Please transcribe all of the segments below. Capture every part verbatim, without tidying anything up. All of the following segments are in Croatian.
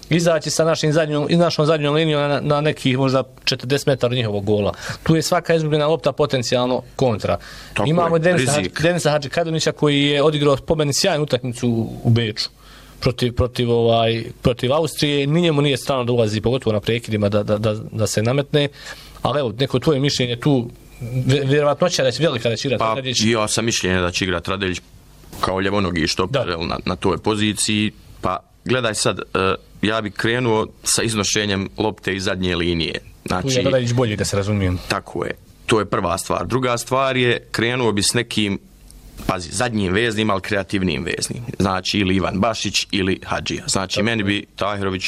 izaći sa našim zadnjom, našom zadnjom linijom na, na nekih možda četrdeset metara od njihovog gola. Tu je svaka izgubljena lopta potencijalno kontra. Tako imamo Denisa, Hadži, Denisa Hadži Kadunića koji je odigrao pobednu sjajnu utakmicu u Beču protiv, protiv, ovaj, protiv Austrije. Ni njemu nije strano da ulazi, pogotovo na prekidima, da, da, da, da se nametne. Ali evo, neko tvoje mišljenje tu, vjerovatnoća da će velika da će igrati pa, Radelić. Ja sam mišljenje da će igrati Radelić kao ljevonogi štoper na, na toj poziciji. Pa gledaj sad, uh, ja bih krenuo sa iznošenjem lopte iz zadnje linije. Znači, tu je Radelić bolji, da se razumijem. Tako je. To je prva stvar. Druga stvar je, krenuo bi s nekim, pazi, zadnjim veznim, ali kreativnim veznim. Znači, ili Ivan Bašić ili Hadžija. Znači, tako meni bi Tahirović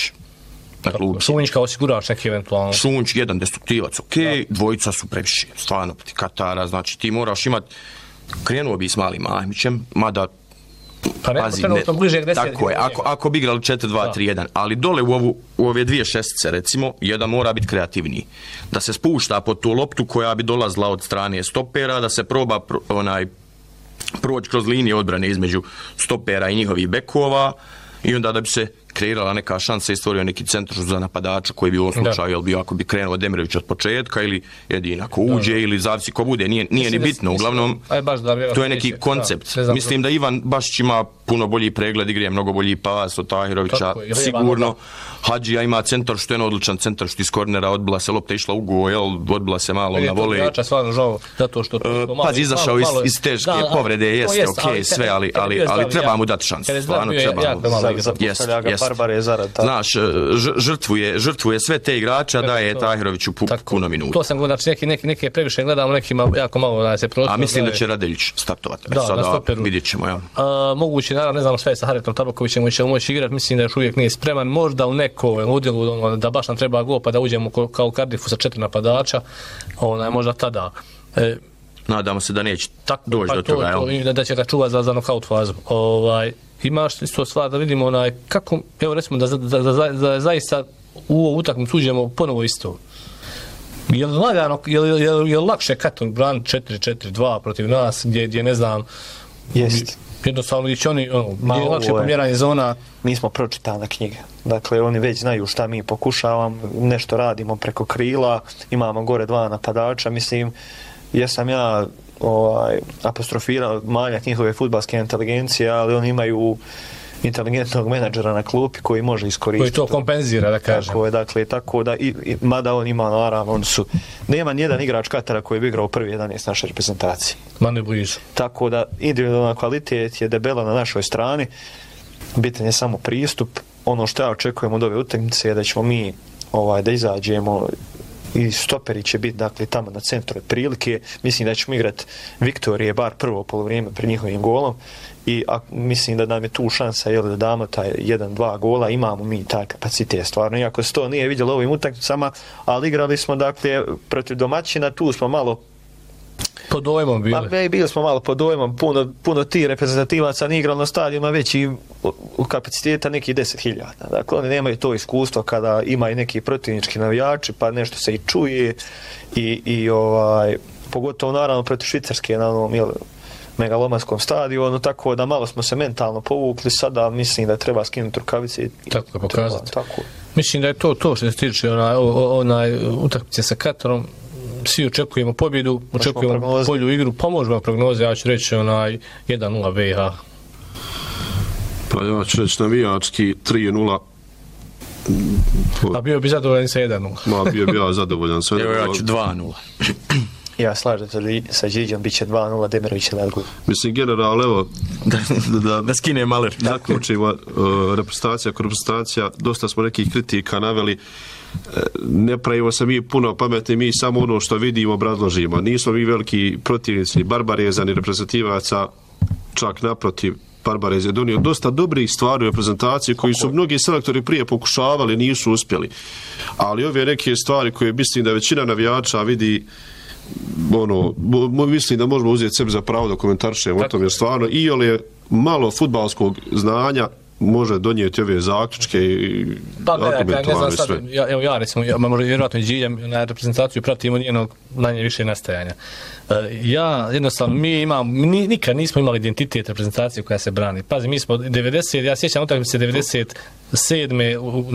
na klupi. Šunjić kao osigurač neki eventualno. Šunjić, jedan destruktivac, ok, da. Dvojica su previše, stvarno poti Katara, znači ti moraš imat, krenuo bi s Malim Ahmićem, mada pa ne, pazi, ne, bliže deset, tako je, ako, ako bi igrali četiri dva tri jedan, ali dole u, ovu, u ove dvije šestice recimo, jedan mora biti kreativniji, da se spušta pod tu loptu koja bi dolazila od strane stopera, da se proba pro, onaj proći kroz linije odbrane između stopera i njihovih bekova i onda da bi se kreirala neka šansa i stvorio neki centar za napadača koji bi u ovom slučaju jel, bio ako bi krenuo Demirović od početka ili jedin ako uđe da, ili zavisi ko bude, nije, nije ni bitno, uglavnom da, to je neki koncept. Da, mislim da Ivan Bašić ima puno bolji pregled igre, mnogo bolji pas od Tahirovića, sigurno. Hadžija ima centar što je odličan centar što iz kornera odbila se lopta išla u go, jel, odbila se malo na volej. Igrača stvarno žao zato što to malo, pazi, izašao iz, iz teške da, povrede, jeste, jest, okej, okay, sve, ali, ali, ali, ali treba mu dati šansu. Stvarno treba mu. Jest, jest. Znaš, žrtvuje, žrtvuje sve te igrača, daje Tahiroviću pu, puno minuta. To sam znači neki, neki, neke previše gledam, nekima jako malo da se prostor. A mislim da će Radelić startovati. Da, sada na stoperu. Vidjet ćemo, ja. A, moguće, naravno, ne znam sve sa Haretom Tabakovićem, će moći igrati, mislim da još uvijek nije spreman, možda u nekoj udjelu da baš nam treba gol pa da uđemo kao u Cardiffu sa četiri napadača, onaj, možda tada. E, Nadamo se da neće tako, doći pa do to, toga, to, da, da će ga čuvati za, za nokaut fazu. Ovaj, imaš isto stvar da vidimo onaj, kako, evo recimo da, da, da, da, da zaista u ovu utakmicu uđemo ponovo isto. Je li lagano, je li, je li, je li lakše Katon braniti četiri četiri dva protiv nas, gdje, gdje ne znam, jest. Jednostavno gdje će oni, ono, gdje je lakše pomjeranje zona. Mi smo pročitali knjige. Dakle, oni već znaju šta mi pokušavamo, nešto radimo preko krila, imamo gore dva napadača, mislim, jesam ja ovaj, apostrofirao manjak njihove fudbalske inteligencije, ali oni imaju inteligentnog menadžera na klupi koji može iskoristiti. Koji to kompenzira, da kažem. Tako je, dakle, tako da, i, i, mada on ima, naravno, on su, nema nijedan igrač Katara koji bi igrao u prvi jedanaest naše reprezentacije. Ma ne blizu. Tako da, individualna kvalitet je debela na našoj strani, bitan je samo pristup. Ono što ja očekujem od ove utakmice je da ćemo mi ovaj, da izađemo i stoperi će biti dakle tamo na centru prilike. Mislim da ćemo igrati Viktorije bar prvo polovrijeme pred njihovim golom i a, mislim da nam je tu šansa jel, da damo taj jedan dva gola, imamo mi taj kapacitet stvarno, iako se to nije vidjelo ovim utakmicama, ali igrali smo dakle protiv domaćina, tu smo malo pod dojmom bili. Pa, bili smo malo pod dojmom, puno, puno ti reprezentativaca ni igrali na stadionima već i u kapaciteta nekih deset hiljada. Dakle, oni nemaju to iskustvo kada imaju neki protivnički navijači, pa nešto se i čuje i, i ovaj, pogotovo naravno protiv Švicarske na onom jel, megalomanskom stadionu, tako da malo smo se mentalno povukli, sada mislim da treba skinuti rukavice i tako je pokazati. Tako. Mislim da je to to što se tiče onaj, onaj utakmice sa Katarom. Svi očekujemo pobjedu, očekujemo bolju igru, pa možemo prognoze, ja ću reći onaj jedan nula B i H. Pa ja ću reći navijački tri nula. A bio bi zadovoljan sa jedan nula. Ma, bio bi ja zadovoljan sa jedan nula. Evo ja ću dva nula. Ja slažem se sa Điđom, bit će dva nula, Demirović je nadgod. Mislim, general, evo, da, da, da, da skine maler. Zaključimo, uh, reprezentacija, reprezentacija, dosta smo nekih kritika naveli. Ne pravimo se mi puno pametni, mi samo ono što vidimo obrazložimo. Nismo mi veliki protivnici Barbareza ni reprezentativaca, čak naprotiv. Barbarez je donio dosta dobrih stvari u reprezentaciji koji su mnogi selektori prije pokušavali, nisu uspjeli. Ali ove neke stvari koje mislim da većina navijača vidi, ono, mislim da možemo uzeti sebi za pravo da komentarišemo o tom, jer stvarno i ole malo fudbalskog znanja može donijeti ove zaključke i pa, argumentovane sve. Sad, ja, evo ja recimo, ja, možda vjerojatno i Điljem na reprezentaciju pratimo njenog najviše nastajanja. Uh, ja jednostavno, mi imamo, mi nikad nismo imali identitet reprezentacije koja se brani. Pazi, mi smo devedeset, ja sjećam utakmice devedeset sedme u